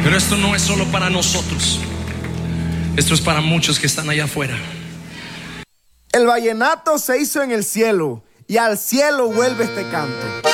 Pero esto no es solo para nosotros, esto es para muchos que están allá afuera. El vallenato se hizo en el cielo y al cielo vuelve este canto.